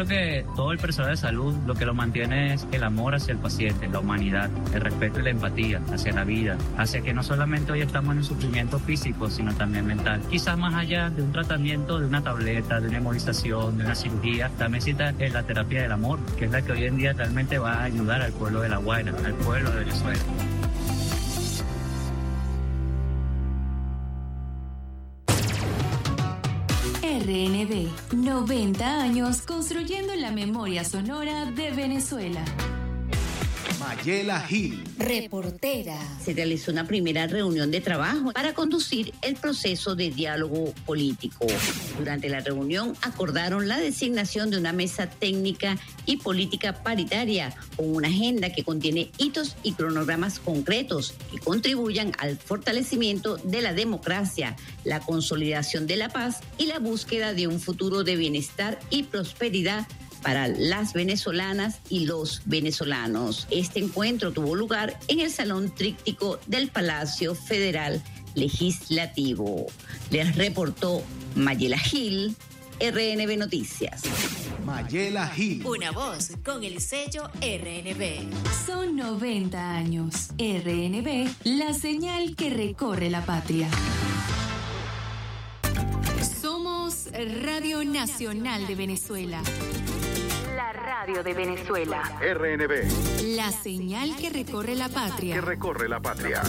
creo que todo el personal de salud lo que lo mantiene es el amor hacia el paciente, la humanidad, el respeto y la empatía hacia la vida, hacia que no solamente hoy estamos en un sufrimiento físico, sino también mental. Quizás más allá de un tratamiento, de una tableta, de una hemolización, de una cirugía, también cita la terapia del amor, que es la que hoy en día realmente va a ayudar al pueblo de La Guaira, al pueblo de Venezuela. RNB, 90 años construyendo la memoria sonora de Venezuela. Mayela Gil, reportera. Se realizó una primera reunión de trabajo para conducir el proceso de diálogo político. Durante la reunión acordaron la designación de una mesa técnica y política paritaria con una agenda que contiene hitos y cronogramas concretos que contribuyan al fortalecimiento de la democracia, la consolidación de la paz y la búsqueda de un futuro de bienestar y prosperidad para las venezolanas y los venezolanos. Este encuentro tuvo lugar en el Salón Tríptico del Palacio Federal Legislativo. Les reportó Mayela Gil, RNB Noticias. Mayela Gil. Una voz con el sello RNB. Son 90 años. RNB, la señal que recorre la patria. Somos Radio Nacional de Venezuela. La radio de Venezuela. RNB. La señal que recorre la patria. Que recorre la patria.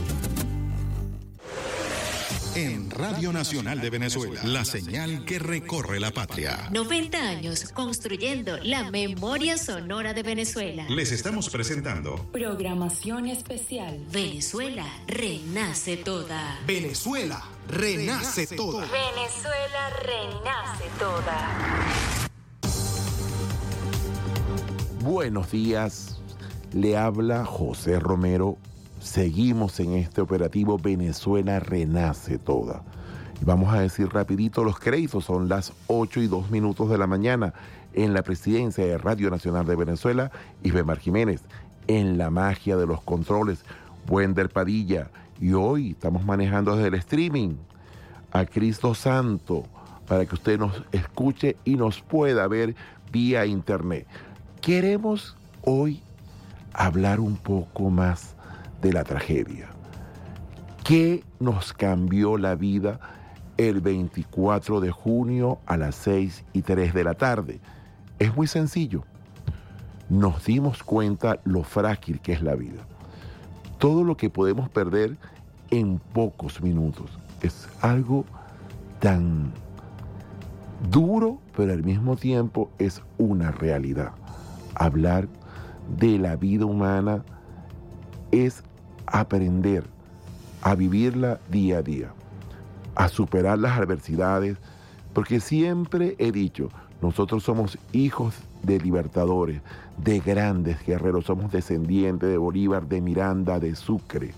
En Radio Nacional de Venezuela, la señal que recorre la patria. 90 años construyendo la memoria sonora de Venezuela. Les estamos presentando Programación especial. Venezuela renace toda. Venezuela renace toda. Venezuela renace toda. Buenos días, le habla José Romero. Seguimos en este operativo Venezuela Renace Toda. Y vamos a decir rapidito los créditos, son las 8:02 de la mañana. En la presidencia de Radio Nacional de Venezuela, Isbemar Jiménez. En la magia de los controles, Wender Padilla. Y hoy estamos manejando desde el streaming a Cristo Santo para que usted nos escuche y nos pueda ver vía internet. Queremos hoy hablar un poco más de la tragedia. ¿Qué nos cambió la vida el 24 de junio a las 6:03 de la tarde? Es muy sencillo. Nos dimos cuenta lo frágil que es la vida. Todo lo que podemos perder en pocos minutos. Es algo tan duro, pero al mismo tiempo es una realidad. Hablar de la vida humana es aprender a vivirla día a día, a superar las adversidades, porque siempre he dicho, nosotros somos hijos de libertadores, de grandes guerreros, somos descendientes de Bolívar, de Miranda, de Sucre,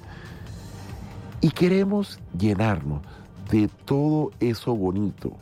y queremos llenarnos de todo eso bonito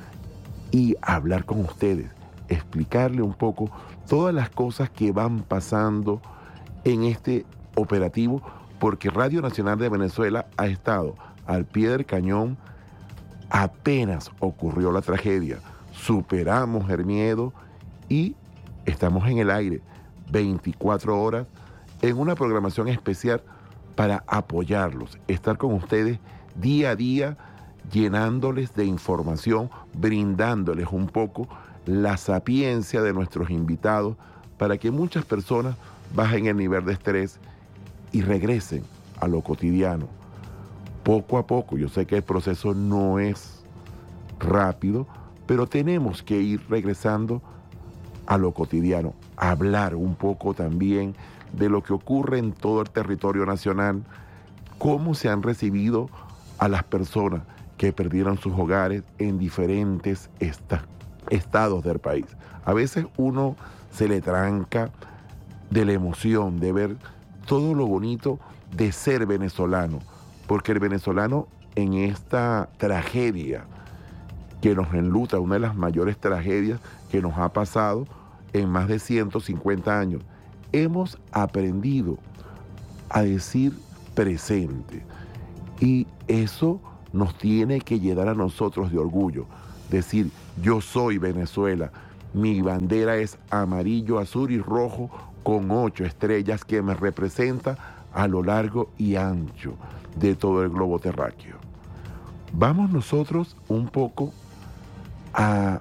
y hablar con ustedes, explicarle un poco todas las cosas que van pasando en este operativo, porque Radio Nacional de Venezuela ha estado al pie del cañón. Apenas ocurrió la tragedia, superamos el miedo y estamos en el aire 24 horas en una programación especial para apoyarlos, estar con ustedes día a día, llenándoles de información, brindándoles un poco la sapiencia de nuestros invitados para que muchas personas bajen el nivel de estrés y regresen a lo cotidiano. Poco a poco, yo sé que el proceso no es rápido, pero tenemos que ir regresando a lo cotidiano, hablar un poco también de lo que ocurre en todo el territorio nacional, cómo se han recibido a las personas que perdieron sus hogares en diferentes estados del país. A veces uno se le tranca de la emoción de ver todo lo bonito de ser venezolano, porque el venezolano en esta tragedia que nos enluta, una de las mayores tragedias que nos ha pasado en más de 150 años, hemos aprendido a decir presente, y eso nos tiene que llenar a nosotros de orgullo, decir yo soy Venezuela, mi bandera es amarillo, azul y rojo con 8 estrellas que me representa a lo largo y ancho de todo el globo terráqueo. Vamos nosotros un poco a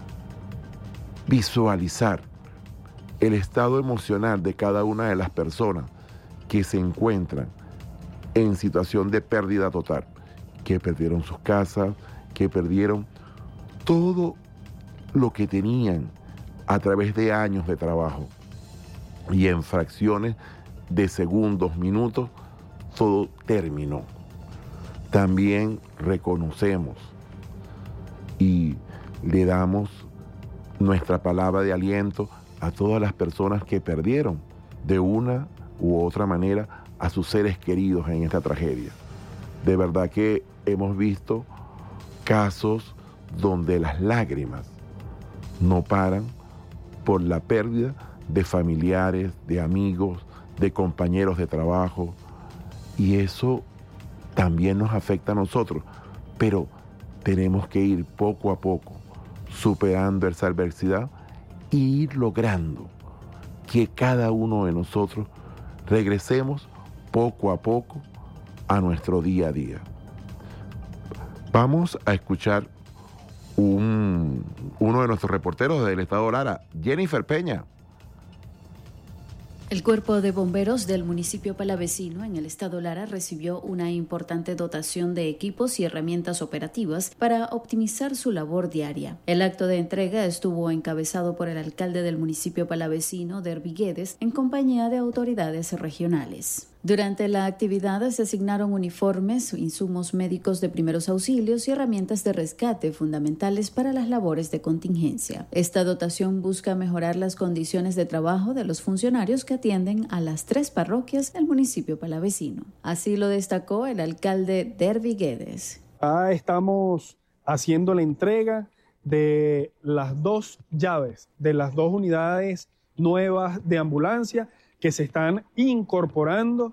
visualizar el estado emocional de cada una de las personas que se encuentran en situación de pérdida total, que perdieron sus casas, que perdieron todo lo que tenían a través de años de trabajo, y en fracciones de segundos, minutos, todo terminó. También reconocemos y le damos nuestra palabra de aliento a todas las personas que perdieron de una u otra manera a sus seres queridos en esta tragedia. De verdad que hemos visto casos donde las lágrimas no paran por la pérdida de familiares, de amigos, de compañeros de trabajo, y eso también nos afecta a nosotros, pero tenemos que ir poco a poco superando esa adversidad e ir logrando que cada uno de nosotros regresemos poco a poco a nuestro día a día. Vamos a escuchar uno de nuestros reporteros del estado Lara, Jennifer Peña. El Cuerpo de Bomberos del municipio palavecino en el estado Lara recibió una importante dotación de equipos y herramientas operativas para optimizar su labor diaria. El acto de entrega estuvo encabezado por el alcalde del municipio palavecino, Derby Guedes, en compañía de autoridades regionales. Durante la actividad se asignaron uniformes, insumos médicos de primeros auxilios y herramientas de rescate fundamentales para las labores de contingencia. Esta dotación busca mejorar las condiciones de trabajo de los funcionarios que atienden a las 3 parroquias del municipio palavecino. Así lo destacó el alcalde Derby Guedes. Estamos haciendo la entrega de las 2 llaves, de las 2 unidades nuevas de ambulancia que se están incorporando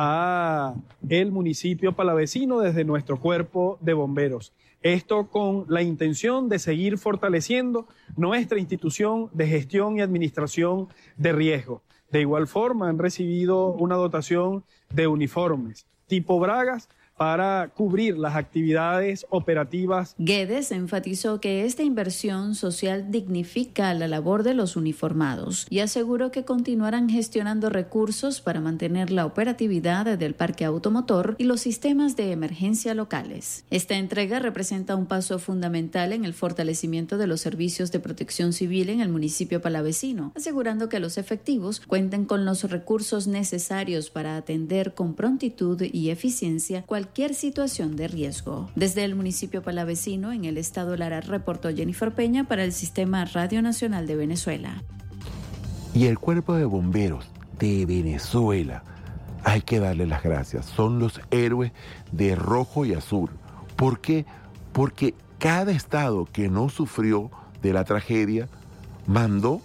a el municipio palavecino desde nuestro cuerpo de bomberos. Esto con la intención de seguir fortaleciendo nuestra institución de gestión y administración de riesgo. De igual forma, han recibido una dotación de uniformes tipo bragas para cubrir las actividades operativas. Guedes enfatizó que esta inversión social dignifica la labor de los uniformados y aseguró que continuarán gestionando recursos para mantener la operatividad del parque automotor y los sistemas de emergencia locales. Esta entrega representa un paso fundamental en el fortalecimiento de los servicios de protección civil en el municipio palavecino, asegurando que los efectivos cuenten con los recursos necesarios para atender con prontitud y eficiencia cualquier situación de riesgo. Desde el municipio palavecino en el estado Lara reportó Jennifer Peña para el Sistema Radio Nacional de Venezuela. Y el Cuerpo de Bomberos de Venezuela, hay que darle las gracias. Son los héroes de rojo y azul. ¿Por qué? Porque cada estado que no sufrió de la tragedia mandó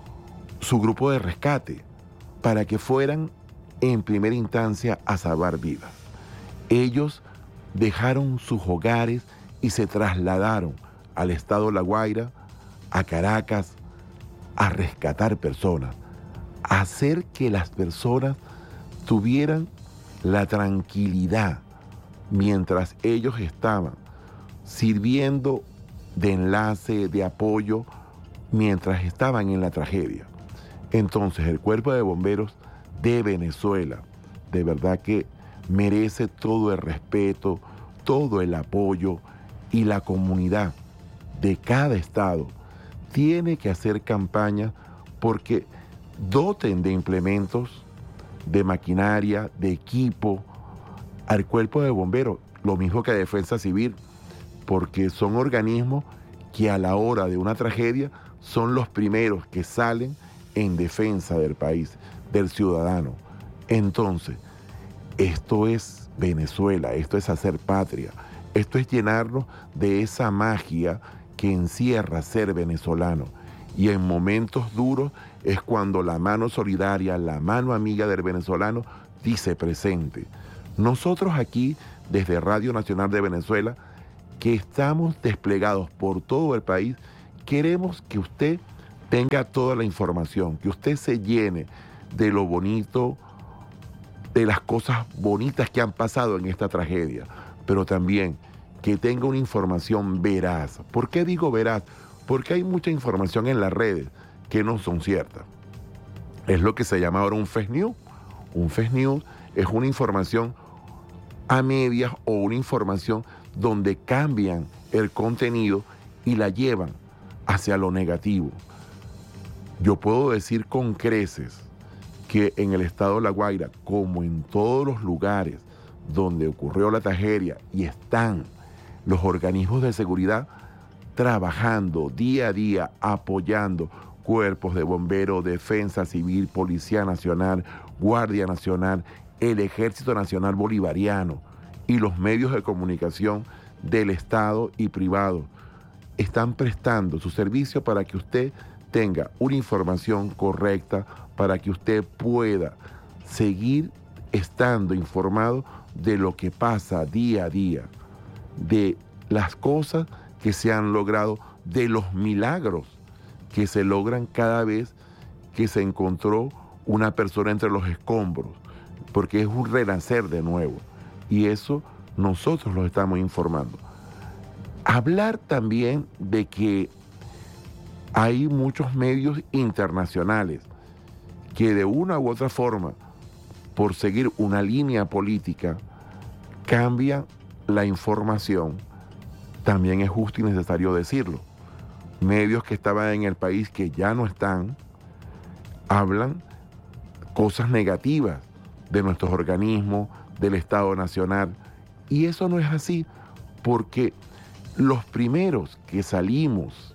su grupo de rescate para que fueran en primera instancia a salvar vidas. Ellos dejaron sus hogares y se trasladaron al estado La Guaira, a Caracas, a rescatar personas, a hacer que las personas tuvieran la tranquilidad mientras ellos estaban sirviendo de enlace, de apoyo, mientras estaban en la tragedia. Entonces, el Cuerpo de Bomberos de Venezuela, de verdad que merece todo el respeto, todo el apoyo, y la comunidad de cada estado tiene que hacer campaña porque doten de implementos, de maquinaria, de equipo al Cuerpo de Bomberos, lo mismo que a Defensa Civil, porque son organismos que a la hora de una tragedia son los primeros que salen en defensa del país, del ciudadano. Entonces, esto es Venezuela, esto es hacer patria, esto es llenarnos de esa magia que encierra ser venezolano. Y en momentos duros es cuando la mano solidaria, la mano amiga del venezolano dice presente. Nosotros aquí, desde Radio Nacional de Venezuela, que estamos desplegados por todo el país, queremos que usted tenga toda la información, que usted se llene de lo bonito, de las cosas bonitas que han pasado en esta tragedia, pero también que tenga una información veraz. ¿Por qué digo veraz? Porque hay mucha información en las redes que no son ciertas. Es lo que se llama ahora un fake news. Un fake news es una información a medias o una información donde cambian el contenido y la llevan hacia lo negativo. Yo puedo decir con creces que en el estado de La Guaira, como en todos los lugares donde ocurrió la tragedia y están los organismos de seguridad trabajando día a día, apoyando cuerpos de bomberos, defensa civil, Policía Nacional, Guardia Nacional, el Ejército Nacional Bolivariano y los medios de comunicación del Estado y privado están prestando su servicio para que usted tenga una información correcta, para que usted pueda seguir estando informado de lo que pasa día a día, de las cosas que se han logrado, de los milagros que se logran cada vez que se encontró una persona entre los escombros, porque es un renacer de nuevo. Y eso nosotros lo estamos informando. Hablar también de que hay muchos medios internacionales que de una u otra forma, por seguir una línea política, cambian la información, también es justo y necesario decirlo. Medios que estaban en el país que ya no están, hablan cosas negativas de nuestros organismos, del Estado Nacional, y eso no es así, porque los primeros que salimos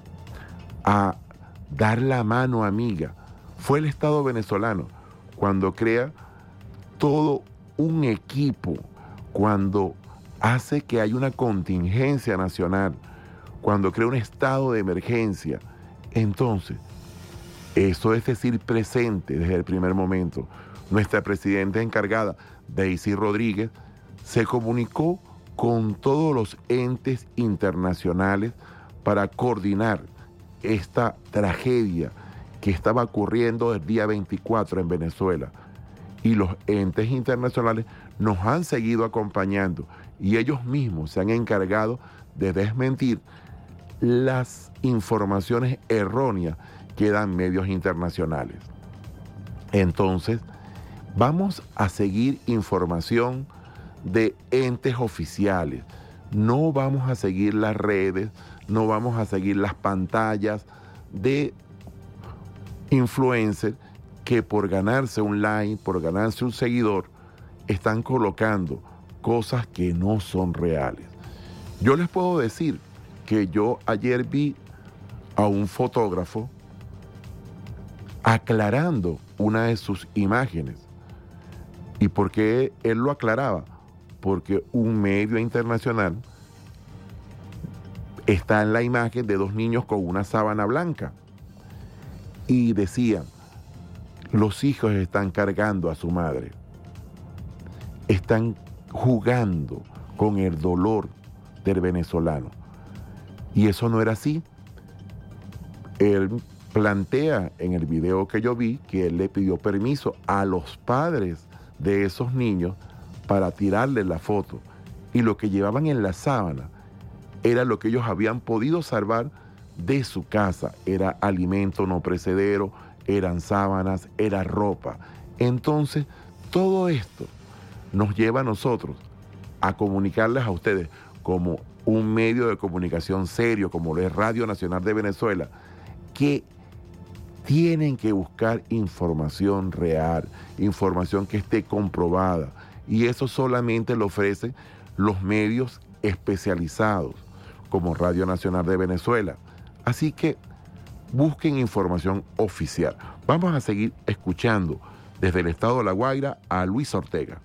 a dar la mano amiga fue el Estado venezolano, cuando crea todo un equipo, cuando hace que haya una contingencia nacional, cuando crea un estado de emergencia. Entonces, eso es decir presente desde el primer momento. Nuestra presidenta encargada, Daisy Rodríguez, se comunicó con todos los entes internacionales para coordinar esta tragedia que estaba ocurriendo el día 24 en Venezuela. Y los entes internacionales nos han seguido acompañando y ellos mismos se han encargado de desmentir las informaciones erróneas que dan medios internacionales. Entonces, vamos a seguir información de entes oficiales. No vamos a seguir las redes, no vamos a seguir las pantallas de influencers que por ganarse un like, por ganarse un seguidor, están colocando cosas que no son reales. Yo les puedo decir que yo ayer vi a un fotógrafo aclarando una de sus imágenes. ¿Y por qué él lo aclaraba? Porque un medio internacional está en la imagen de dos niños con una sábana blanca y decían: los hijos están cargando a su madre, están jugando con el dolor del venezolano. Y eso no era así. Él plantea en el video que yo vi que él le pidió permiso a los padres de esos niños para tirarle la foto. Y lo que llevaban en la sábana era lo que ellos habían podido salvar de su casa. Era alimento no perecedero, eran sábanas, era ropa. Entonces, todo esto nos lleva a nosotros a comunicarles a ustedes como un medio de comunicación serio, como lo es Radio Nacional de Venezuela, que tienen que buscar información real, información que esté comprobada. Y eso solamente lo ofrecen los medios especializados, como Radio Nacional de Venezuela. Así que busquen información oficial. Vamos a seguir escuchando desde el estado de La Guaira a Luis Ortega.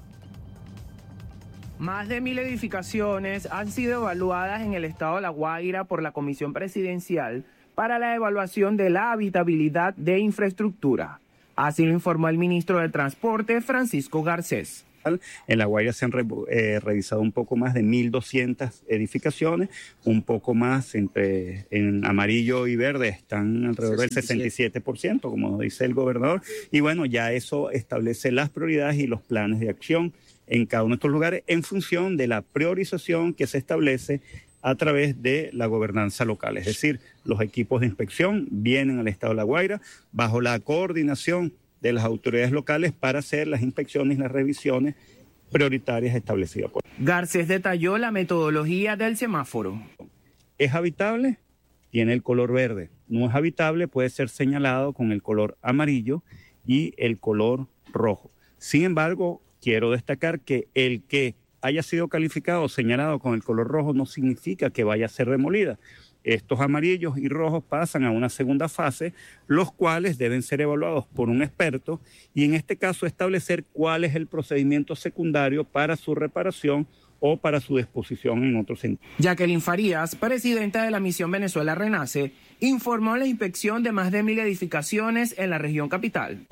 Más de 1.000 edificaciones han sido evaluadas en el estado de La Guaira por la Comisión Presidencial para la evaluación de la habitabilidad de infraestructura. Así lo informó el ministro del Transporte, Francisco Garcés. En La Guaira se han revisado un poco más de 1.200 edificaciones, un poco más en amarillo y verde están alrededor del 67%, como dice el gobernador, y bueno, ya eso establece las prioridades y los planes de acción en cada uno de estos lugares en función de la priorización que se establece a través de la gobernanza local. Es decir, los equipos de inspección vienen al estado de La Guaira bajo la coordinación de las autoridades locales para hacer las inspecciones y las revisiones prioritarias establecidas. Garcés detalló la metodología del semáforo. ¿Es habitable? Tiene el color verde. No es habitable, puede ser señalado con el color amarillo y el color rojo. Sin embargo, quiero destacar que el que haya sido calificado o señalado con el color rojo no significa que vaya a ser demolida. Estos amarillos y rojos pasan a una segunda fase, los cuales deben ser evaluados por un experto y en este caso establecer cuál es el procedimiento secundario para su reparación o para su disposición en otro sentido. Jacqueline Farías, presidenta de la Misión Venezuela Renace, informó la inspección de más de 1.000 edificaciones en la región capital.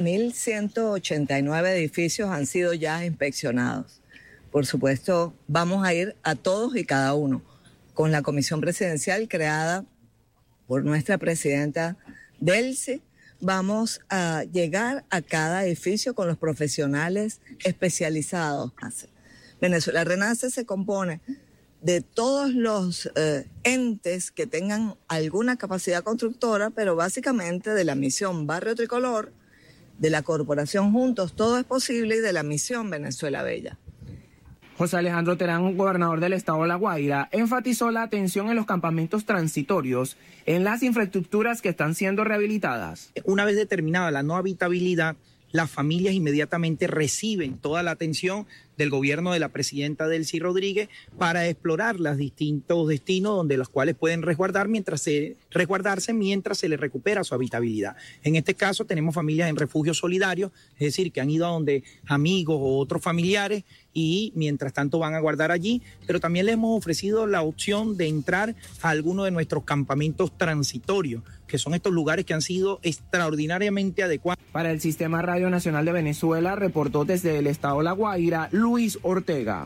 1.189 edificios han sido ya inspeccionados. Por supuesto, vamos a ir a todos y cada uno, con la comisión presidencial creada por nuestra presidenta Delcy. Vamos a llegar a cada edificio con los profesionales especializados. Venezuela Renace se compone de todos los entes que tengan alguna capacidad constructora, pero básicamente de la misión Barrio Tricolor, de la corporación Juntos Todo es Posible y de la misión Venezuela Bella. José Alejandro Terán, gobernador del estado de La Guaira, enfatizó la atención en los campamentos transitorios, en las infraestructuras que están siendo rehabilitadas. Una vez determinada la no habitabilidad, las familias inmediatamente reciben toda la atención del gobierno de la presidenta Delcy Rodríguez para explorar los distintos destinos donde los cuales pueden resguardarse mientras se les recupera su habitabilidad. En este caso tenemos familias en refugios solidarios, es decir, que han ido a donde amigos o otros familiares y mientras tanto van a guardar allí, pero también les hemos ofrecido la opción de entrar a alguno de nuestros campamentos transitorios, que son estos lugares que han sido extraordinariamente adecuados. Para el Sistema Radio Nacional de Venezuela, reportó desde el estado de La Guaira, Luis Ortega.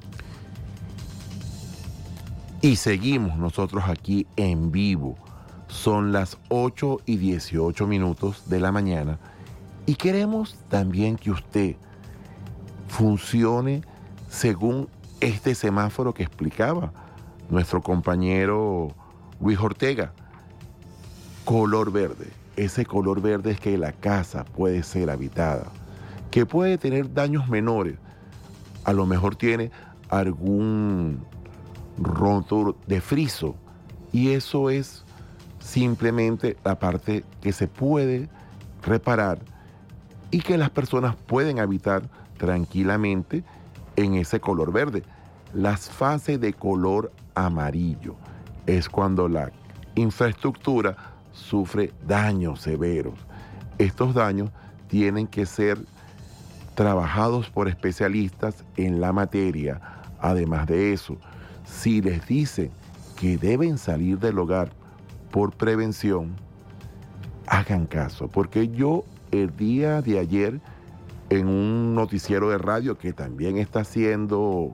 Y seguimos nosotros aquí en vivo. Son las 8:18 de la mañana y queremos también que usted funcione según este semáforo que explicaba nuestro compañero Luis Ortega. Color verde. Ese color verde es que la casa puede ser habitada, que puede tener daños menores. A lo mejor tiene algún roto de friso y eso es simplemente la parte que se puede reparar y que las personas pueden habitar tranquilamente en ese color verde. Las fases de color amarillo es cuando la infraestructura sufre daños severos. Estos daños tienen que ser trabajados por especialistas en la materia. Además de eso, si les dicen que deben salir del hogar por prevención, hagan caso, porque yo el día de ayer en un noticiero de radio que también está haciendo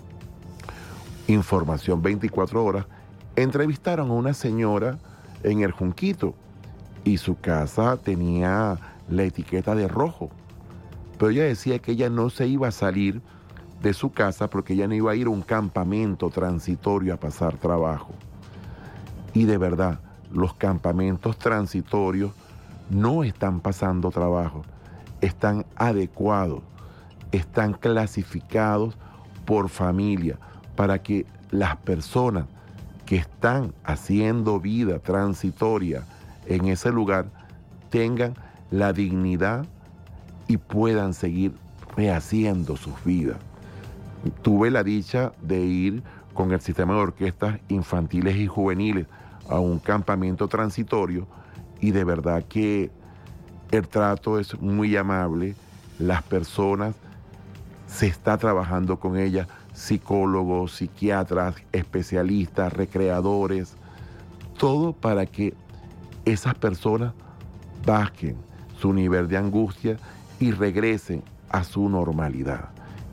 información 24 horas, entrevistaron a una señora en el Junquito y su casa tenía la etiqueta de rojo, pero ella decía que ella no se iba a salir de su casa porque ella no iba a ir a un campamento transitorio a pasar trabajo. Y de verdad, los campamentos transitorios no están pasando trabajo, están adecuados, están clasificados por familia para que las personas que están haciendo vida transitoria en ese lugar tengan la dignidad y puedan seguir rehaciendo sus vidas. Tuve la dicha de ir con el sistema de orquestas infantiles y juveniles a un campamento transitorio y de verdad que el trato es muy amable, las personas se está trabajando con ellas, psicólogos, psiquiatras, especialistas, recreadores, todo para que esas personas bajen su nivel de angustia y regresen a su normalidad,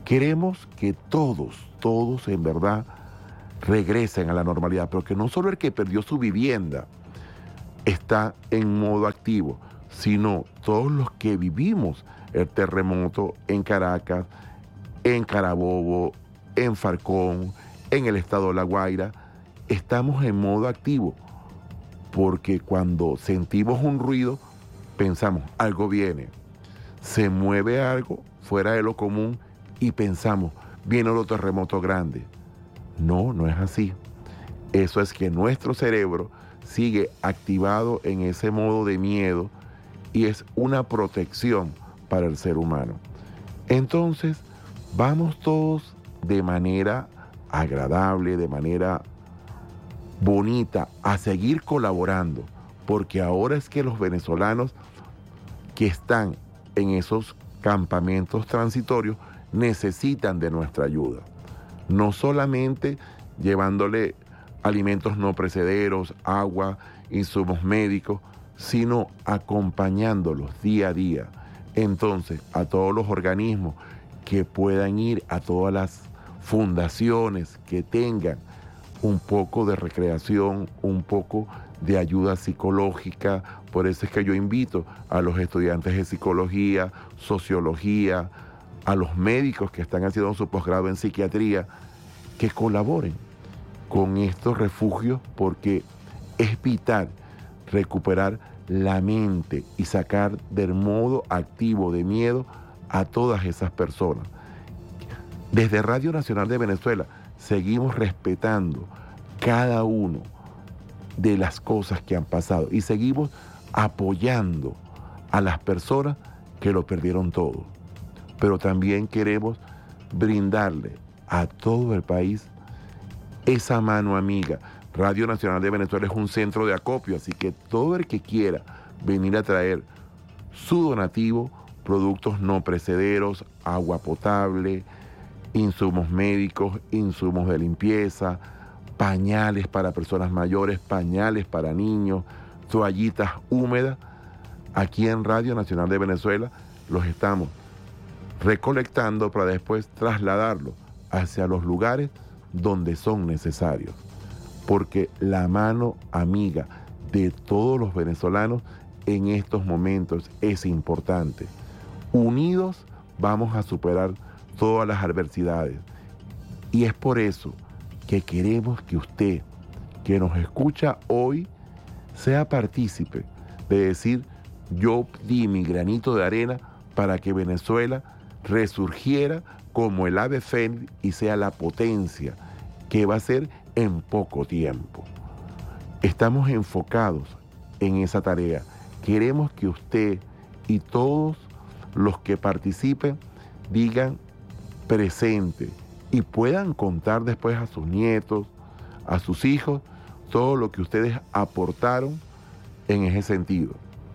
Queremos que todos en verdad regresen a la normalidad, pero que no solo el que perdió su vivienda está en modo activo, sino todos los que vivimos el terremoto en Caracas, en Carabobo, en Falcón, en el estado de La Guaira, estamos en modo activo, porque cuando sentimos un ruido, pensamos, algo viene, se mueve algo fuera de lo común y pensamos, viene otro terremoto grande. No es así. Eso es que nuestro cerebro sigue activado en ese modo de miedo y es una protección para el ser humano. Entonces, vamos todos de manera agradable, de manera bonita, a seguir colaborando, porque ahora es que los venezolanos que están en esos campamentos transitorios necesitan de nuestra ayuda. No solamente llevándole alimentos no perecederos, agua, insumos médicos, sino acompañándolos día a día. Entonces, a todos los organismos que puedan ir, a todas las fundaciones que tengan un poco de recreación, un poco de ayuda psicológica. Por eso es que yo invito a los estudiantes de psicología, sociología, a los médicos que están haciendo su posgrado en psiquiatría, que colaboren con estos refugios, porque es vital recuperar la mente y sacar del modo activo de miedo a todas esas personas. Desde Radio Nacional de Venezuela seguimos respetando cada uno de las cosas que han pasado y seguimos apoyando a las personas que lo perdieron todo. Pero también queremos brindarle a todo el país esa mano amiga. Radio Nacional de Venezuela es un centro de acopio, así que todo el que quiera venir a traer su donativo, productos no perecederos, agua potable, insumos médicos, insumos de limpieza, pañales para personas mayores, pañales para niños, toallitas húmedas, aquí en Radio Nacional de Venezuela los estamos recolectando para después trasladarlos hacia los lugares donde son necesarios, porque la mano amiga de todos los venezolanos en estos momentos es importante. Unidos vamos a superar todas las adversidades, y es por eso que queremos que usted, que nos escucha hoy, sea partícipe de decir, yo di mi granito de arena para que Venezuela resurgiera como el ave fénix y sea la potencia que va a ser en poco tiempo. Estamos enfocados en esa tarea. Queremos que usted y todos los que participen digan presente y puedan contar después a sus nietos, a sus hijos, todo lo que ustedes aportaron en ese sentido.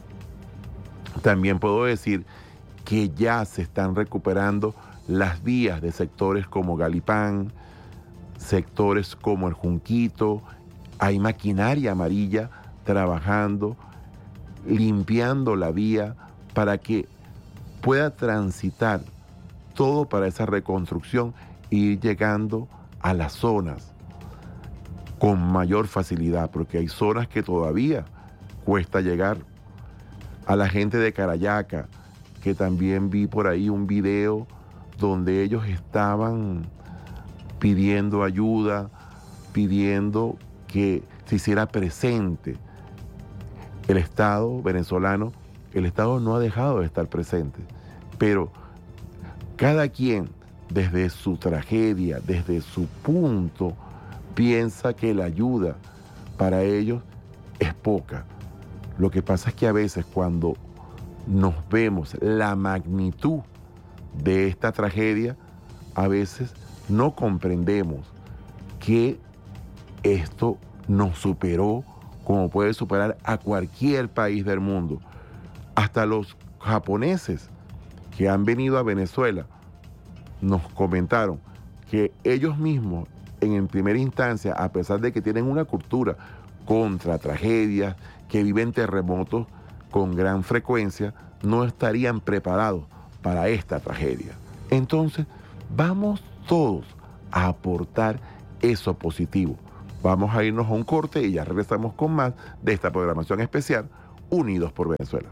También puedo decir que ya se están recuperando las vías de sectores como Galipán, sectores como el Junquito. Hay maquinaria amarilla trabajando, limpiando la vía para que pueda transitar todo para esa reconstrucción e ir llegando a las zonas con mayor facilidad, porque hay zonas que todavía cuesta llegar. A la gente de Carayaca, que también vi por ahí un video donde ellos estaban pidiendo ayuda, pidiendo que se hiciera presente el Estado venezolano. El Estado no ha dejado de estar presente, pero cada quien desde su tragedia, desde su punto, piensa que la ayuda para ellos es poca. Lo que pasa es que a veces cuando nos vemos la magnitud de esta tragedia, a veces no comprendemos que esto nos superó como puede superar a cualquier país del mundo. Hasta los japoneses que han venido a Venezuela nos comentaron que ellos mismos, en primera instancia, a pesar de que tienen una cultura contra tragedias, que viven terremotos con gran frecuencia, no estarían preparados para esta tragedia. Entonces, Vamos todos a aportar eso positivo. Vamos a irnos a un corte y ya regresamos con más de esta programación especial Unidos por Venezuela.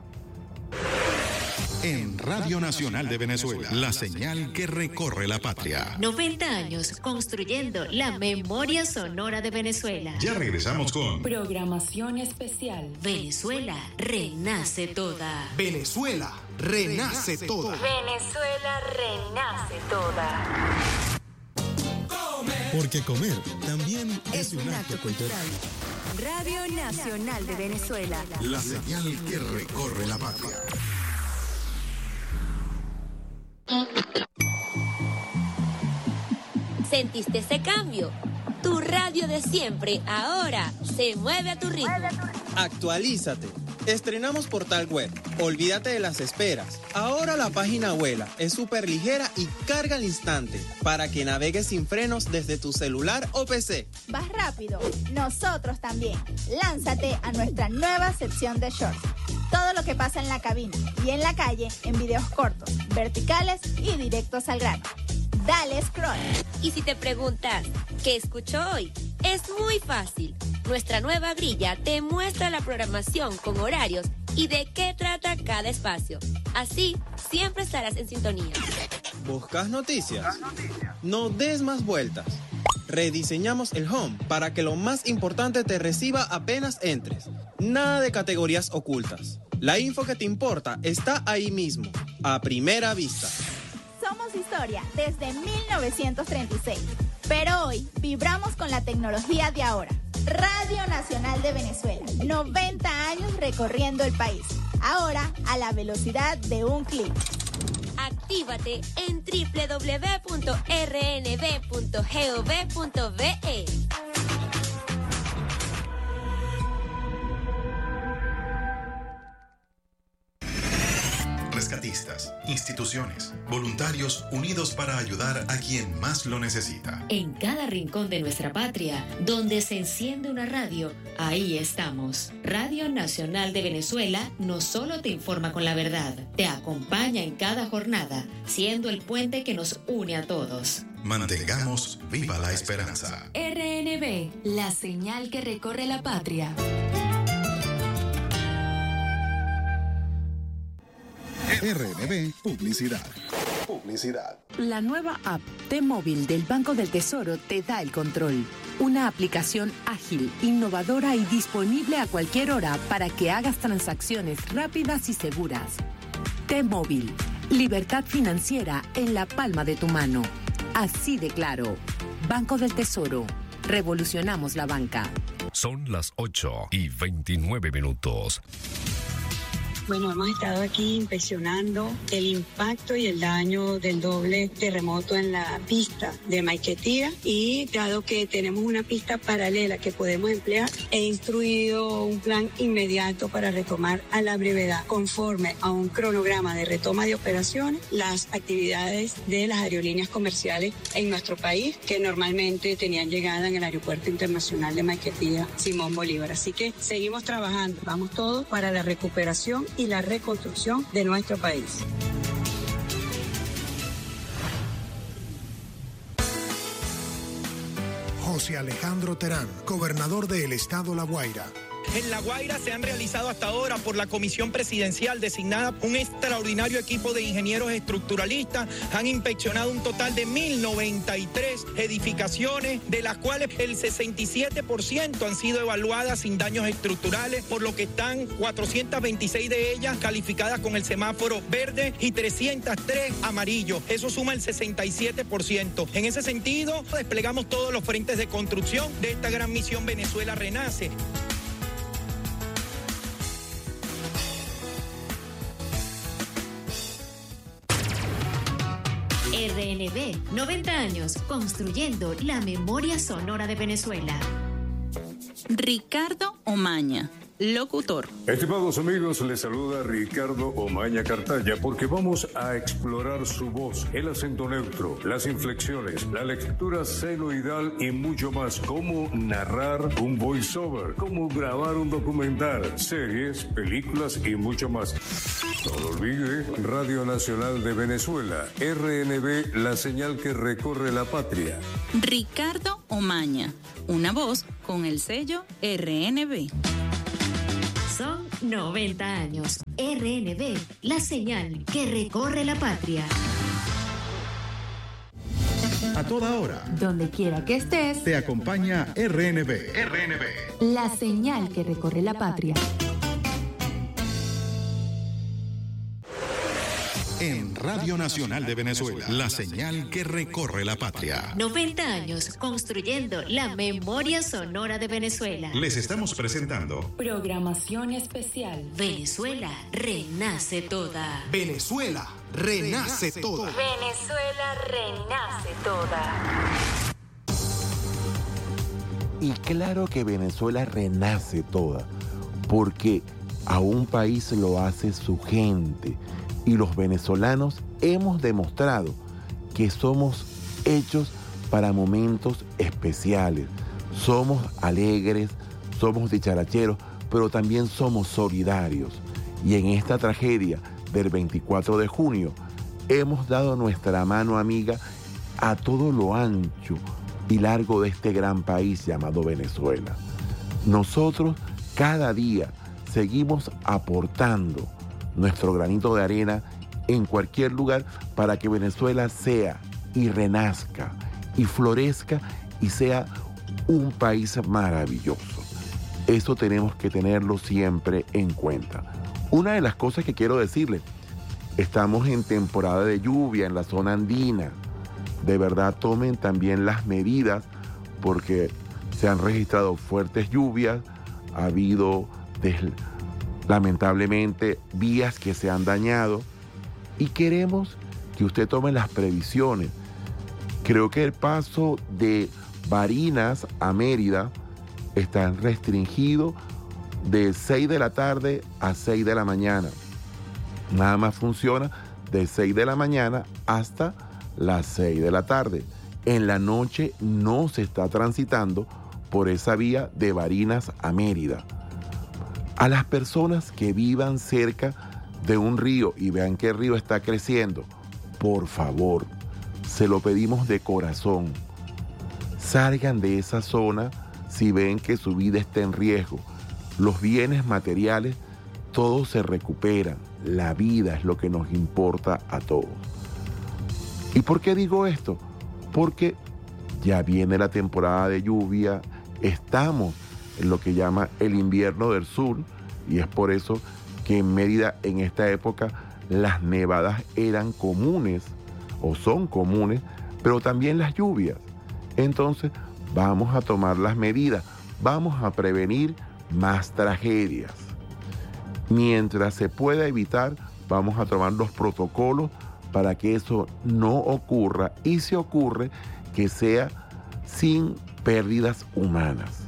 En Radio Nacional de Venezuela, la señal que recorre la patria. 90 años construyendo la memoria sonora de Venezuela. Ya regresamos con Programación especial. Venezuela renace toda. Venezuela renace toda. Venezuela renace toda. Porque comer también es un acto cultural. Radio Nacional de Venezuela. la señal que recorre la patria. ¿Sentiste ese cambio? Tu radio de siempre ahora se mueve a tu ritmo. Actualízate. Estrenamos portal web. Olvídate de las esperas. Ahora la página vuela, es súper ligera y carga al instante para que navegues sin frenos desde tu celular o PC. ¿Vas rápido? Nosotros también. Lánzate a nuestra nueva sección de shorts. Todo lo que pasa en la cabina y en la calle en videos cortos, verticales y directos al grano. Dale scroll. Y si te preguntas, ¿qué escucho hoy? Es muy fácil. Nuestra nueva grilla te muestra la programación con horarios y de qué trata cada espacio. Así, siempre estarás en sintonía. ¿Buscas noticias? No des más vueltas. Rediseñamos el home para que lo más importante te reciba apenas entres. Nada de categorías ocultas. La info que te importa está ahí mismo, a primera vista. Somos historia desde 1936, pero hoy vibramos con la tecnología de ahora. Radio Nacional de Venezuela, 90 años recorriendo el país, ahora a la velocidad de un clic. Actívate en www.rnb.gov.be. Rescatistas, instituciones, voluntarios unidos para ayudar a quien más lo necesita. En cada rincón de nuestra patria, donde se enciende una radio, ahí estamos. Radio Nacional de Venezuela no solo te informa con la verdad, te acompaña en cada jornada, siendo el puente que nos une a todos. Mantengamos viva la esperanza. RNB, la señal que recorre la patria. RNB Publicidad. La nueva app T-Móvil del Banco del Tesoro te da el control. Una aplicación ágil, innovadora y disponible a cualquier hora para que hagas transacciones rápidas y seguras. T-Móvil, libertad financiera en la palma de tu mano. Así de claro. Banco del Tesoro. Revolucionamos la banca. Son las 8:29. Bueno, hemos estado aquí inspeccionando el impacto y el daño del doble terremoto en la pista de Maiquetía, y dado que tenemos una pista paralela que podemos emplear, he instruido un plan inmediato para retomar a la brevedad, conforme a un cronograma de retoma de operaciones, las actividades de las aerolíneas comerciales en nuestro país que normalmente tenían llegada en el Aeropuerto Internacional de Maiquetía Simón Bolívar. Así que seguimos trabajando, vamos todos para la recuperación y la reconstrucción de nuestro país. José Alejandro Terán, gobernador del estado La Guaira. En La Guaira se han realizado hasta ahora por la Comisión Presidencial designada un extraordinario equipo de ingenieros estructuralistas. Han inspeccionado un total de 1.093 edificaciones, de las cuales el 67% han sido evaluadas sin daños estructurales, por lo que están 426 de ellas calificadas con el semáforo verde y 303 amarillo. Eso suma el 67%. En ese sentido, desplegamos todos los frentes de construcción de esta gran misión Venezuela Renace. RNB, 90 años construyendo la memoria sonora de Venezuela. Ricardo Omaña, Locutor. Estimados amigos, les saluda Ricardo Omaña Cartaya porque vamos a explorar su voz, el acento neutro, las inflexiones, la lectura senoidal y mucho más. Cómo narrar un voiceover, cómo grabar un documental, series, películas y mucho más. No lo olvide, Radio Nacional de Venezuela, RNB, la señal que recorre la patria. Ricardo Omaña, una voz con el sello RNB. Son 90 años. RNB, la señal que recorre la patria. A toda hora, donde quiera que estés, te acompaña RNB. La señal que recorre la patria. En Radio Nacional de Venezuela, la señal que recorre la patria. 90 años construyendo la memoria sonora de Venezuela. Les estamos presentando programación especial. Venezuela renace toda. Venezuela renace toda. Venezuela renace toda. Y claro que Venezuela renace toda, porque a un país lo hace su gente. Y los venezolanos hemos demostrado que somos hechos para momentos especiales. Somos alegres, somos dicharacheros, pero también somos solidarios. Y en esta tragedia del 24 de junio hemos dado nuestra mano amiga a todo lo ancho y largo de este gran país llamado Venezuela. Nosotros cada día seguimos aportando nuestro granito de arena en cualquier lugar para que Venezuela sea y renazca y florezca y sea un país maravilloso. Eso tenemos que tenerlo siempre en cuenta. Una de las cosas que quiero decirles, estamos en temporada de lluvia en la zona andina. De verdad tomen también las medidas porque se han registrado fuertes lluvias, ha habido lamentablemente vías que se han dañado y queremos que usted tome las previsiones. Creo que el paso de Barinas a Mérida está restringido de 6 de la tarde a 6 de la mañana. Nada más funciona de 6 de la mañana hasta las 6 de la tarde. En la noche no se está transitando por esa vía de Barinas a Mérida. A las personas que vivan cerca de un río y vean que el río está creciendo, por favor, se lo pedimos de corazón. Salgan de esa zona si ven que su vida está en riesgo. Los bienes materiales, todos se recuperan. La vida es lo que nos importa a todos. ¿Y por qué digo esto? Porque ya viene la temporada de lluvia, estamos en lo que llama el invierno del sur, y es por eso que en Mérida en esta época las nevadas eran comunes o son comunes, pero también las lluvias. Entonces vamos a tomar las medidas, vamos a prevenir más tragedias. Mientras se pueda evitar, vamos a tomar los protocolos para que eso no ocurra, y si ocurre, que sea sin pérdidas humanas.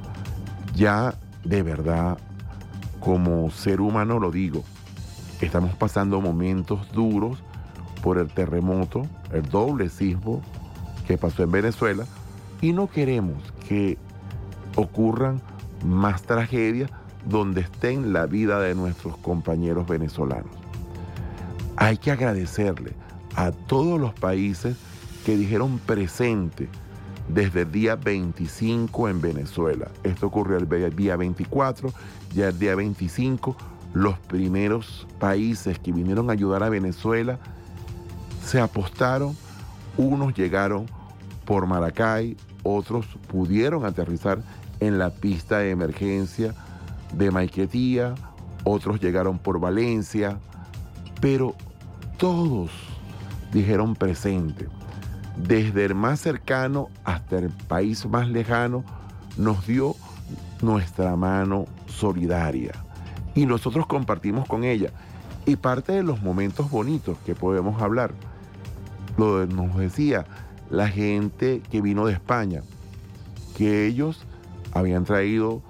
Ya de verdad, como ser humano lo digo, estamos pasando momentos duros por el terremoto, el doble sismo que pasó en Venezuela, y no queremos que ocurran más tragedias donde estén la vida de nuestros compañeros venezolanos. Hay que agradecerle a todos los países que dijeron presente desde el día 25 en Venezuela. Esto ocurrió el día 24, ya el día 25, los primeros países que vinieron a ayudar a Venezuela se apostaron, unos llegaron por Maracay, otros pudieron aterrizar en la pista de emergencia de Maiquetía, otros llegaron por Valencia, pero todos dijeron presente. Desde el más cercano hasta el país más lejano, nos dio nuestra mano solidaria y nosotros compartimos con ella. Y parte de los momentos bonitos que podemos hablar, nos decía la gente que vino de España, que ellos habían traído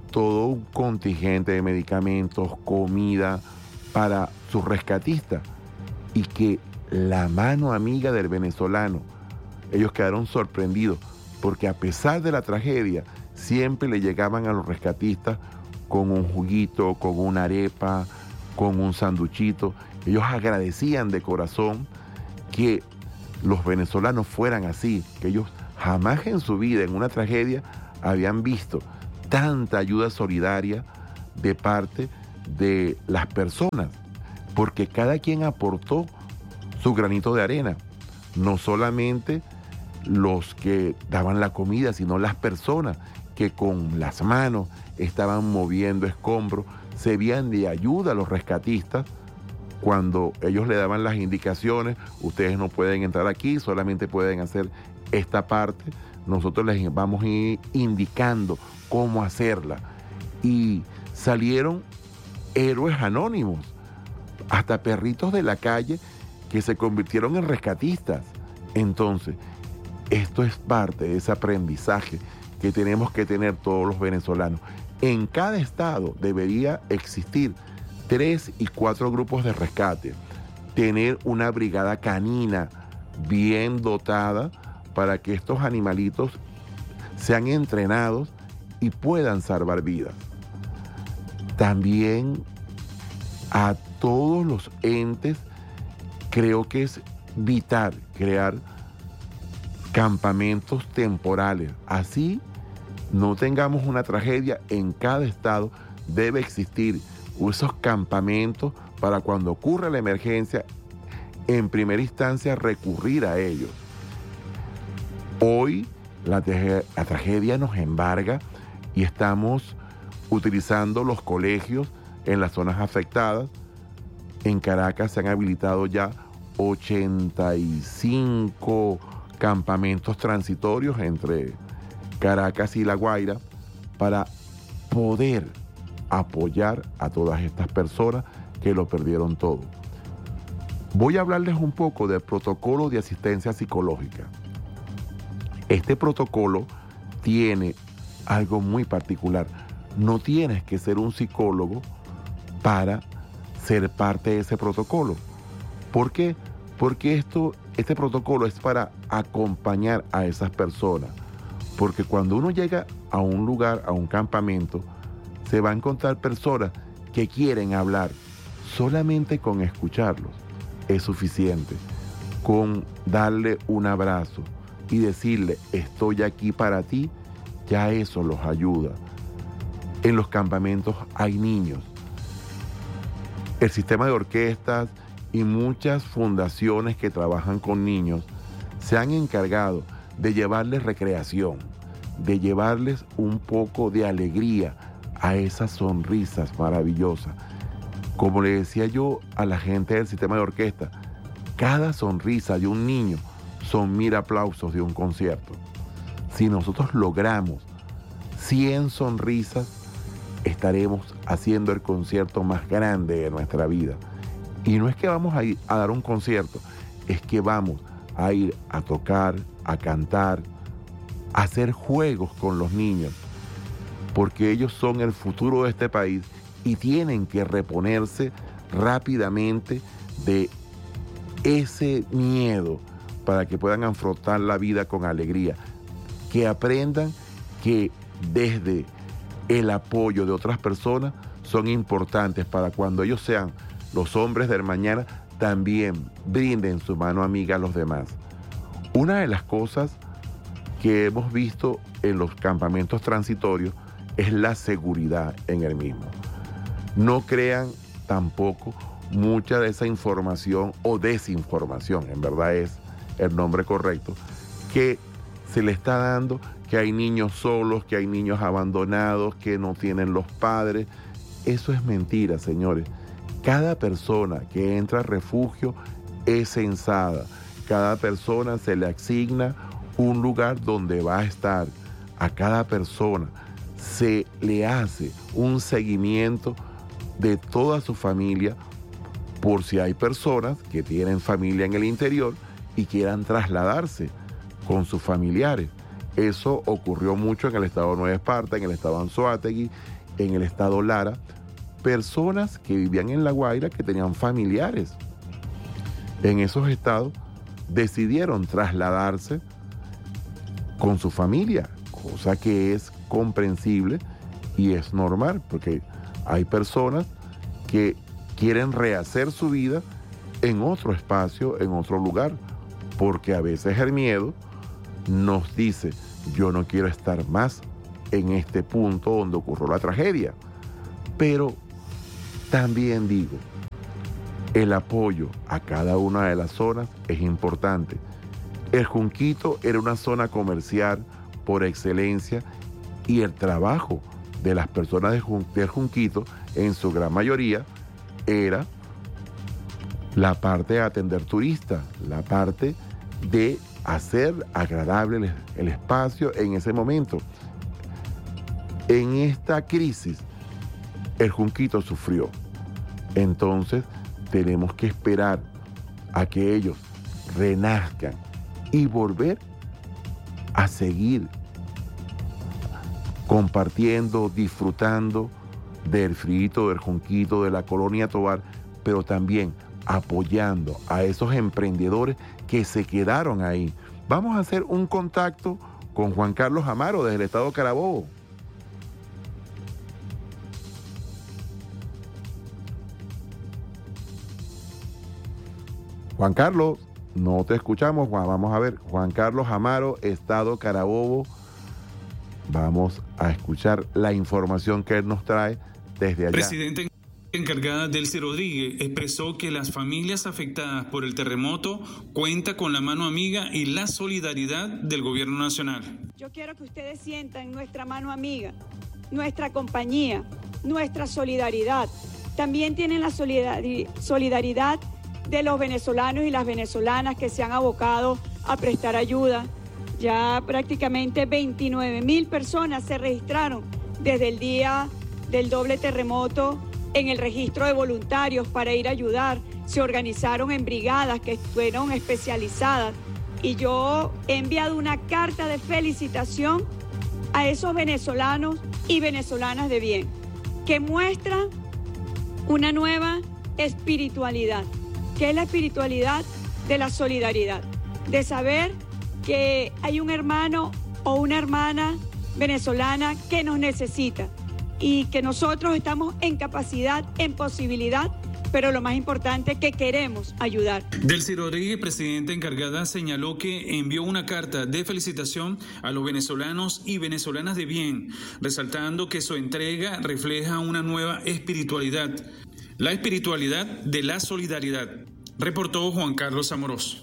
todo un contingente de medicamentos, comida para sus rescatistas, y que la mano amiga del venezolano, ellos quedaron sorprendidos porque a pesar de la tragedia siempre le llegaban a los rescatistas con un juguito, con una arepa, con un sanduchito. Ellos agradecían de corazón que los venezolanos fueran así, que ellos jamás en su vida, en una tragedia, habían visto tanta ayuda solidaria de parte de las personas, porque cada quien aportó su granito de arena, no solamente los que daban la comida, sino las personas que con las manos estaban moviendo escombros, se veían de ayuda a los rescatistas cuando ellos le daban las indicaciones: ustedes no pueden entrar aquí, solamente pueden hacer esta parte, nosotros les vamos a ir indicando cómo hacerla. Y salieron héroes anónimos, hasta perritos de la calle que se convirtieron en rescatistas. Entonces, esto es parte de ese aprendizaje que tenemos que tener todos los venezolanos. En cada estado debería existir 3 y 4 grupos de rescate, tener una brigada canina bien dotada para que estos animalitos sean entrenados y puedan salvar vidas. También a todos los entes creo que es vital crear campamentos temporales. Así no tengamos una tragedia, en cada estado debe existir esos campamentos para cuando ocurra la emergencia, en primera instancia recurrir a ellos. Hoy la tragedia nos embarga y estamos utilizando los colegios en las zonas afectadas. En Caracas se han habilitado ya 85 campamentos transitorios entre Caracas y La Guaira para poder apoyar a todas estas personas que lo perdieron todo. Voy a hablarles un poco del protocolo de asistencia psicológica. Este protocolo tiene algo muy particular. No tienes que ser un psicólogo para ser parte de ese protocolo. ¿Por qué? Porque este protocolo es para acompañar a esas personas. Porque cuando uno llega a un lugar, a un campamento, se va a encontrar personas que quieren hablar. Solamente con escucharlos es suficiente. Con darle un abrazo y decirle: estoy aquí para ti, ya eso los ayuda. En los campamentos hay niños. El sistema de orquestas y muchas fundaciones que trabajan con niños se han encargado de llevarles recreación, de llevarles un poco de alegría a esas sonrisas maravillosas. Como le decía yo a la gente del sistema de orquesta, cada sonrisa de un niño son 1000 aplausos de un concierto. Si nosotros logramos 100 sonrisas, estaremos haciendo el concierto más grande de nuestra vida. Y no es que vamos a ir a dar un concierto, es que vamos a ir a tocar, a cantar, a hacer juegos con los niños, porque ellos son el futuro de este país y tienen que reponerse rápidamente de ese miedo para que puedan afrontar la vida con alegría. Que aprendan que desde el apoyo de otras personas son importantes para cuando ellos sean los hombres del mañana, también brinden su mano amiga a los demás. Una de las cosas que hemos visto en los campamentos transitorios es la seguridad en el mismo. No crean tampoco mucha de esa información o desinformación, en verdad es el nombre correcto, que se le está dando, que hay niños solos, que hay niños abandonados, que no tienen los padres. Eso es mentira, señores. Cada persona que entra a refugio es censada. Cada persona se le asigna un lugar donde va a estar. A cada persona se le hace un seguimiento de toda su familia, por si hay personas que tienen familia en el interior y quieran trasladarse con sus familiares. Eso ocurrió mucho en el estado de Nueva Esparta, en el estado de Anzoátegui en el estado Lara, personas que vivían en La Guaira que tenían familiares en esos estados, decidieron trasladarse con su familia, cosa que es comprensible y es normal, porque hay personas que quieren rehacer su vida en otro espacio, en otro lugar, porque a veces el miedo nos dice, yo no quiero estar más en este punto donde ocurrió la tragedia. Pero también digo, el apoyo a cada una de las zonas es importante. El Junquito era una zona comercial por excelencia y el trabajo de las personas del Junquito, en su gran mayoría, era la parte de atender turistas, la parte de hacer agradable el espacio en ese momento. En esta crisis, el Junquito sufrió. Entonces, tenemos que esperar a que ellos renazcan y volver a seguir compartiendo, disfrutando del frío, del Junquito, de la Colonia Tovar, pero también apoyando a esos emprendedores que se quedaron ahí. Vamos a hacer un contacto con Juan Carlos Amaro desde el estado Carabobo. Juan Carlos, no te escuchamos, Juan. Vamos a ver, Juan Carlos Amaro, estado Carabobo. Vamos a escuchar la información que él nos trae desde allá. Presidente encargada Delcy Rodríguez expresó que las familias afectadas por el terremoto cuentan con la mano amiga y la solidaridad del gobierno nacional. Yo quiero que ustedes sientan nuestra mano amiga, nuestra compañía, nuestra solidaridad. También tienen la solidaridad de los venezolanos y las venezolanas que se han abocado a prestar ayuda. Ya prácticamente 29,000 personas se registraron desde el día del doble terremoto en el registro de voluntarios para ir a ayudar. Se organizaron en brigadas que fueron especializadas y yo he enviado una carta de felicitación a esos venezolanos y venezolanas de bien que muestran una nueva espiritualidad, que es la espiritualidad de la solidaridad, de saber que hay un hermano o una hermana venezolana que nos necesita y que nosotros estamos en capacidad, en posibilidad, pero lo más importante es que queremos ayudar. Delcy Rodríguez, presidenta encargada, señaló que envió una carta de felicitación a los venezolanos y venezolanas de bien, resaltando que su entrega refleja una nueva espiritualidad, la espiritualidad de la solidaridad, reportó Juan Carlos Amorós.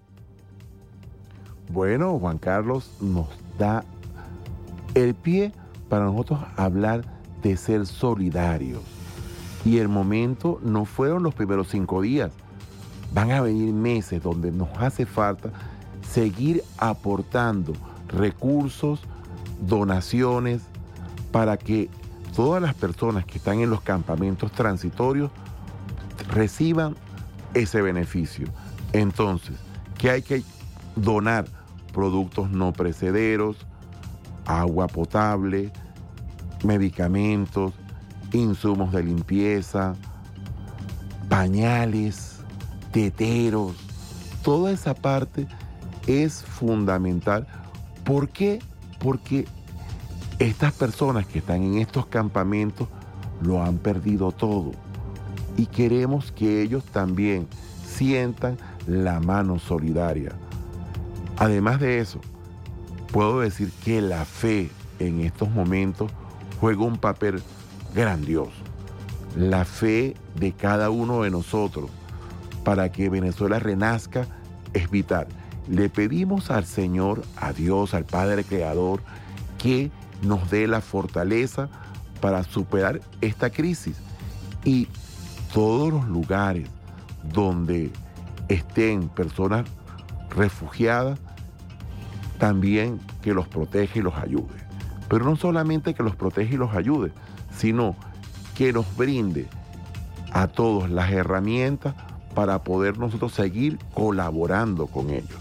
Bueno, Juan Carlos nos da el pie para nosotros hablar de ser solidarios. Y el momento no fueron los primeros 5 días. Van a venir meses donde nos hace falta seguir aportando recursos, donaciones, para que todas las personas que están en los campamentos transitorios reciban ese beneficio. Entonces, ¿qué hay que donar? Productos no perecederos, agua potable, medicamentos, insumos de limpieza, pañales, teteros. Toda esa parte es fundamental. ¿Por qué? Porque estas personas que están en estos campamentos lo han perdido todo y queremos que ellos también sientan la mano solidaria. Además de eso, puedo decir que la fe en estos momentos juega un papel grandioso. La fe de cada uno de nosotros para que Venezuela renazca es vital. Le pedimos al Señor, a Dios, al Padre Creador, que nos dé la fortaleza para superar esta crisis. Y todos los lugares donde estén personas refugiadas, también que los proteja y los ayude. Pero no solamente que los proteja y los ayude, sino que nos brinde a todos las herramientas para poder nosotros seguir colaborando con ellos.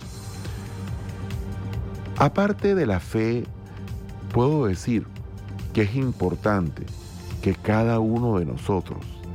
Aparte de la fe, puedo decir que es importante que cada uno de nosotros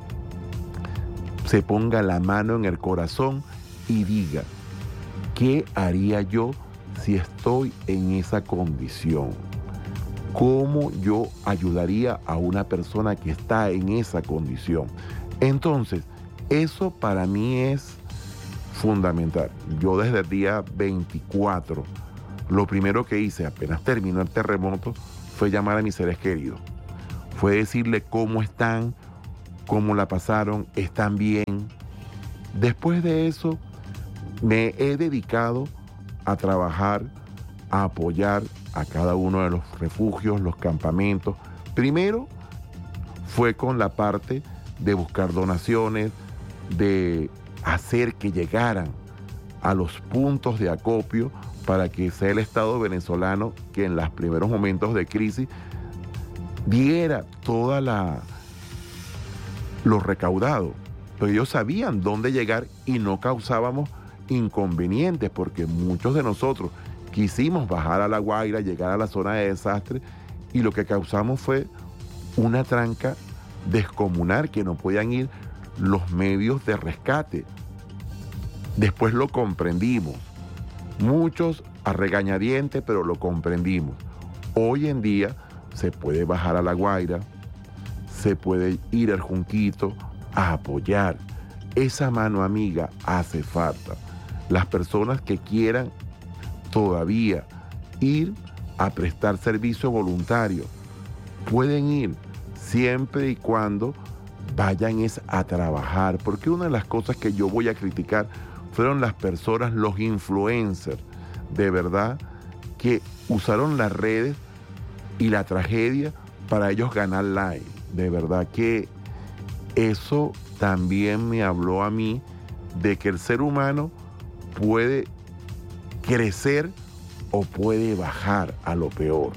se ponga la mano en el corazón y diga, ¿qué haría yo si estoy en esa condición? ¿Cómo yo ayudaría a una persona que está en esa condición? Entonces, eso para mí es fundamental. Yo desde el día 24, lo primero que hice apenas terminó el terremoto fue llamar a mis seres queridos. Fue decirle cómo están, cómo la pasaron, están bien. Después de eso, me he dedicado a trabajar, a apoyar a cada uno de los refugios, los campamentos. Primero fue con la parte de buscar donaciones, de hacer que llegaran a los puntos de acopio para que sea el Estado venezolano que en los primeros momentos de crisis diera toda lo recaudado. Pero ellos sabían dónde llegar y no causábamos inconvenientes, porque muchos de nosotros quisimos bajar a La Guaira, llegar a la zona de desastre, y lo que causamos fue una tranca descomunal, que no podían ir los medios de rescate. Después lo comprendimos, muchos a regañadientes, pero lo comprendimos. Hoy en día se puede bajar a La Guaira, se puede ir al Junquito a apoyar. Esa mano amiga hace falta. Las personas que quieran todavía ir a prestar servicio voluntario pueden ir siempre y cuando vayan a trabajar, porque una de las cosas que yo voy a criticar fueron las personas, los influencers, de verdad, que usaron las redes y la tragedia para ellos ganar like. De verdad que eso también me habló a mí de que el ser humano puede crecer o puede bajar a lo peor.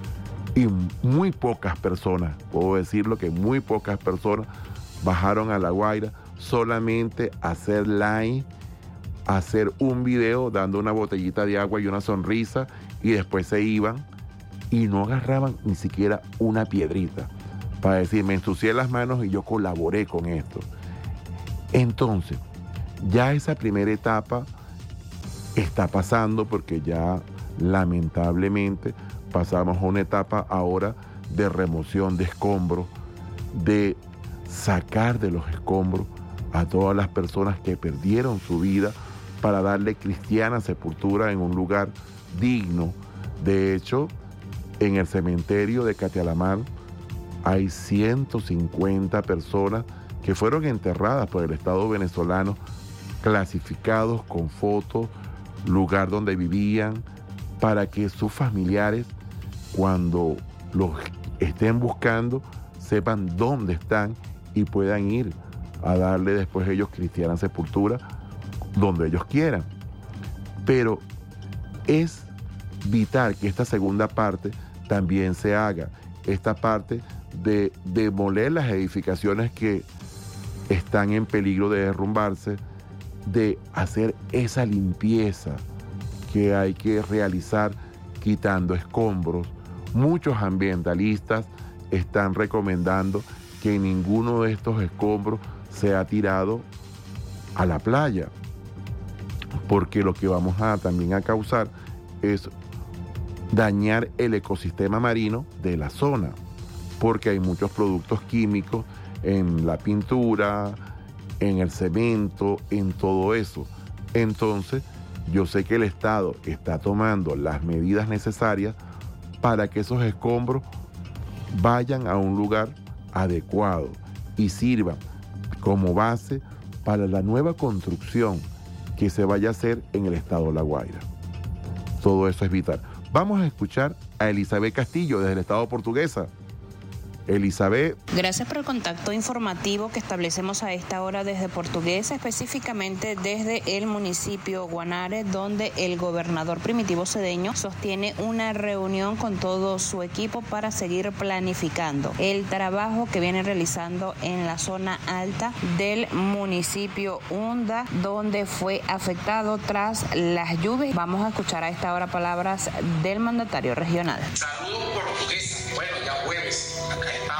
Y muy pocas personas, puedo decirlo que muy pocas personas bajaron a La Guaira solamente a hacer like, a hacer un video dando una botellita de agua y una sonrisa, y después se iban y no agarraban ni siquiera una piedrita para decir, me ensucié las manos y yo colaboré con esto. Entonces, ya esa primera etapa está pasando, porque ya lamentablemente pasamos a una etapa ahora de remoción de escombros, de sacar de los escombros a todas las personas que perdieron su vida para darle cristiana sepultura en un lugar digno. De hecho, en el cementerio de Catialamar hay 150 personas que fueron enterradas por el Estado venezolano, clasificados con fotos, lugar donde vivían, para que sus familiares, cuando los estén buscando, sepan dónde están y puedan ir a darle después ellos cristiana sepultura donde ellos quieran. Pero es vital que esta segunda parte también se haga, esta parte de demoler las edificaciones que están en peligro de derrumbarse, de hacer esa limpieza que hay que realizar quitando escombros. Muchos ambientalistas están recomendando que ninguno de estos escombros sea tirado a la playa, porque lo que vamos a también a causar es dañar el ecosistema marino de la zona, porque hay muchos productos químicos en la pintura, en el cemento, en todo eso. Entonces, yo sé que el Estado está tomando las medidas necesarias para que esos escombros vayan a un lugar adecuado y sirvan como base para la nueva construcción que se vaya a hacer en el Estado de La Guaira. Todo eso es vital. Vamos a escuchar a Elizabeth Castillo desde el Estado Portuguesa. Elizabeth. Gracias por el contacto informativo que establecemos a esta hora desde Portuguesa, específicamente desde el municipio Guanare, donde el gobernador Primitivo Cedeño sostiene una reunión con todo su equipo para seguir planificando el trabajo que viene realizando en la zona alta del municipio Unda, donde fue afectado tras las lluvias. Vamos a escuchar a esta hora palabras del mandatario regional. Saludos Portuguesa. Bueno, ya jueves. Acá